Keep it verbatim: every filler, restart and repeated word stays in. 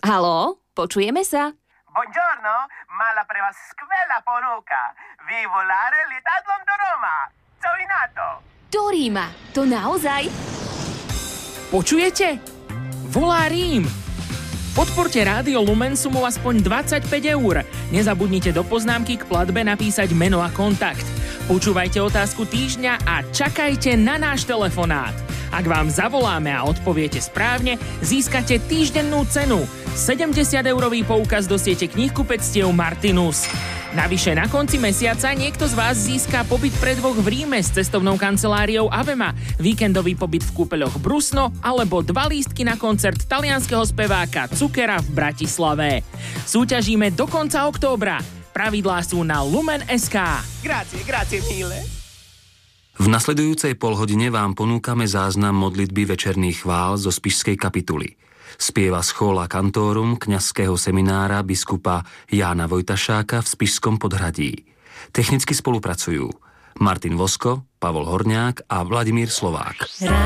Haló, počujeme sa? Buongiorno, mala pre vás skvelá ponuka. Vyvolare lietadlom do Roma. Co vy na to? Do Ríma, to naozaj? Počujete? Volá Rím. Podporte Rádio Lumen sumou aspoň dvadsaťpäť eur. Nezabudnite do poznámky k platbe napísať meno a kontakt. Počúvajte otázku týždňa a čakajte na náš telefonát. Ak vám zavoláme a odpoviete správne, získate týždennú cenu. sedemdesiat eurový poukaz do siete knihkupectiev Martinus. Navyše na konci mesiaca niekto z vás získa pobyt pre dvoch v Ríme s cestovnou kanceláriou Avema, víkendový pobyt v kúpeľoch Brusno alebo dva lístky na koncert talianskeho speváka Zucchera v Bratislave. Súťažíme do konca októbra. Pravidlá sú na lumen bodka es ká. Grazie, grazie mille. V nasledujúcej polhodine vám ponúkame záznam modlitby večerných chvál zo spišskej kapituly. Spieva Schola Cantorum kňazského seminára biskupa Jána Vojtašáka v Spišskom Podhradí. Technicky spolupracujú Martin Vosko, Pavol Horňák a Vladimír Slovák.